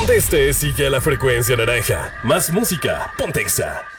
Donde estés, sigue a la frecuencia naranja. Más música, Pontexa.